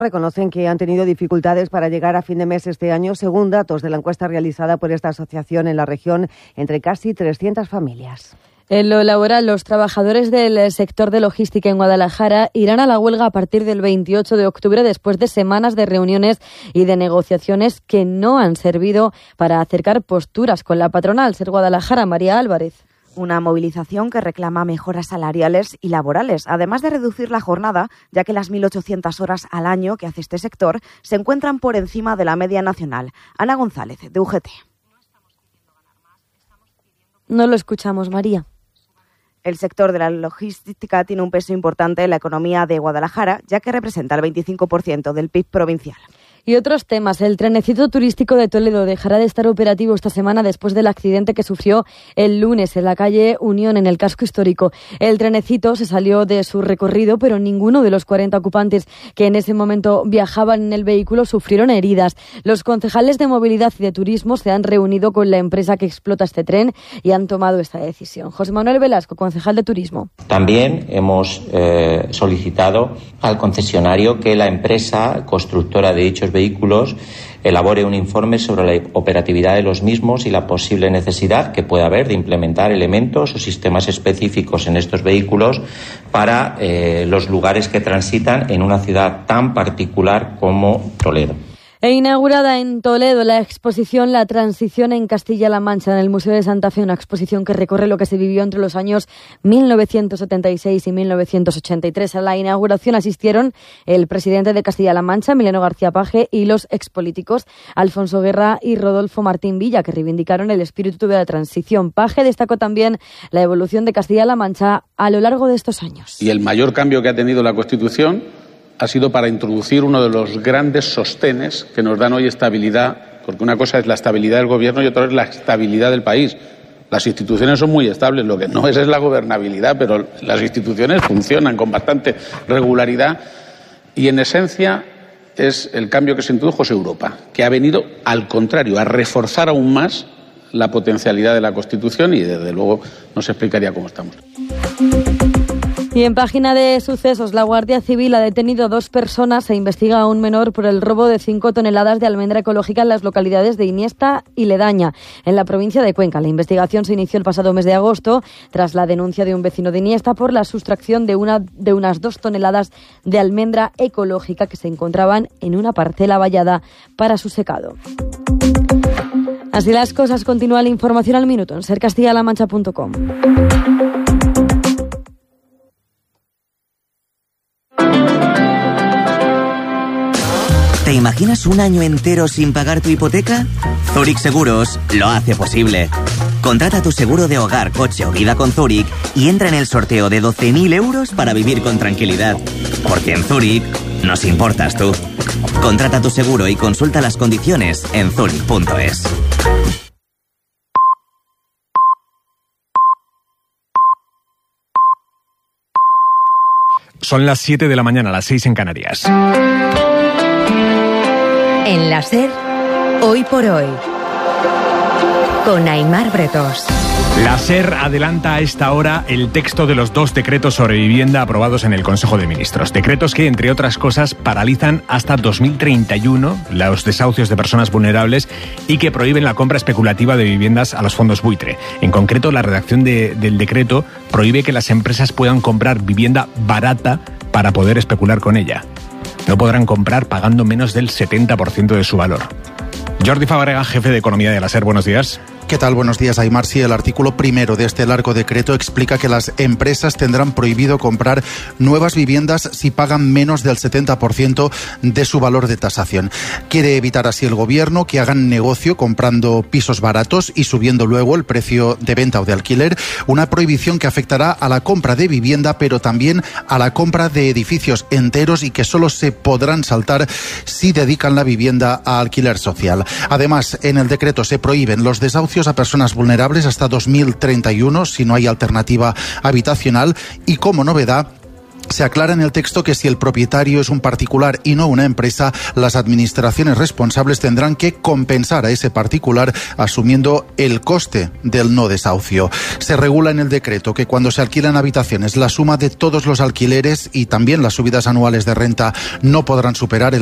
Reconocen que han tenido dificultades para llegar a fin de mes este año, según datos de la encuesta realizada por esta asociación en la región, entre casi 300 familias. En lo laboral, los trabajadores del sector de logística en Guadalajara irán a la huelga a partir del 28 de octubre después de semanas de reuniones y de negociaciones que no han servido para acercar posturas con la patronal. Ser Guadalajara, María Álvarez. Una movilización que reclama mejoras salariales y laborales, además de reducir la jornada, ya que las 1.800 horas al año que hace este sector se encuentran por encima de la media nacional. Ana González, de UGT. No lo escuchamos, María. El sector de la logística tiene un peso importante en la economía de Guadalajara, ya que representa el 25% del PIB provincial. Y otros temas. El trenecito turístico de Toledo dejará de estar operativo esta semana después del accidente que sufrió el lunes en la calle Unión, en el casco histórico. El trenecito se salió de su recorrido, pero ninguno de los 40 ocupantes que en ese momento viajaban en el vehículo sufrieron heridas. Los concejales de movilidad y de turismo se han reunido con la empresa que explota este tren y han tomado esta decisión. José Manuel Velasco, concejal de turismo. También hemos solicitado al concesionario que la empresa constructora de dichos vehículos elabore un informe sobre la operatividad de los mismos y la posible necesidad que pueda haber de implementar elementos o sistemas específicos en estos vehículos para los lugares que transitan en una ciudad tan particular como Toledo. E inaugurada en Toledo la exposición La Transición en Castilla-La Mancha en el Museo de Santa Fe, una exposición que recorre lo que se vivió entre los años 1976 y 1983. A la inauguración asistieron el presidente de Castilla-La Mancha, Emiliano García Paje, y los expolíticos Alfonso Guerra y Rodolfo Martín Villa, que reivindicaron el espíritu de la transición. Paje destacó también la evolución de Castilla-La Mancha a lo largo de estos años. Y el mayor cambio que ha tenido la Constitución ha sido para introducir uno de los grandes sostenes que nos dan hoy estabilidad, porque una cosa es la estabilidad del gobierno y otra es la estabilidad del país. Las instituciones son muy estables, lo que no es la gobernabilidad, pero las instituciones funcionan con bastante regularidad y en esencia es el cambio que se introdujo en Europa, que ha venido al contrario, a reforzar aún más la potencialidad de la Constitución y desde luego nos explicaría cómo estamos. Y en página de sucesos, la Guardia Civil ha detenido 2 personas e investiga a un menor por el robo de 5 toneladas de almendra ecológica en las localidades de Iniesta y Ledaña, en la provincia de Cuenca. La investigación se inició el pasado mes de agosto tras la denuncia de un vecino de Iniesta por la sustracción de unas 2 toneladas de almendra ecológica que se encontraban en una parcela vallada para su secado. Así las cosas, continúa la información al minuto en sercastillalamancha.com. ¿Te imaginas un año entero sin pagar tu hipoteca? Zurich Seguros lo hace posible. Contrata tu seguro de hogar, coche o vida con Zurich y entra en el sorteo de 12.000 euros para vivir con tranquilidad. Porque en Zurich nos importas tú. Contrata tu seguro y consulta las condiciones en zurich.es. Son las 7 de la mañana, las 6 en Canarias. En la SER, Hoy por Hoy, con Aimar Bretos. La SER adelanta a esta hora el texto de los 2 decretos sobre vivienda aprobados en el Consejo de Ministros. Decretos que, entre otras cosas, paralizan hasta 2031 los desahucios de personas vulnerables y que prohíben la compra especulativa de viviendas a los fondos buitre. En concreto, la redacción del decreto prohíbe que las empresas puedan comprar vivienda barata para poder especular con ella. No podrán comprar pagando menos del 70% de su valor. Jordi Fábrega, jefe de Economía de la SER, buenos días. ¿Qué tal? Buenos días, Aimar. Sí, el artículo primero de este largo decreto explica que las empresas tendrán prohibido comprar nuevas viviendas si pagan menos del 70% de su valor de tasación. Quiere evitar así el gobierno que hagan negocio comprando pisos baratos y subiendo luego el precio de venta o de alquiler, una prohibición que afectará a la compra de vivienda, pero también a la compra de edificios enteros y que solo se podrán saltar si dedican la vivienda a alquiler social. Además, en el decreto se prohíben los desahucios a personas vulnerables hasta 2031 si no hay alternativa habitacional y, como novedad, Se aclara en el texto que si el propietario es un particular y no una empresa, las administraciones responsables tendrán que compensar a ese particular asumiendo el coste del no desahucio. Se regula en el decreto que cuando se alquilan habitaciones, la suma de todos los alquileres y también las subidas anuales de renta no podrán superar el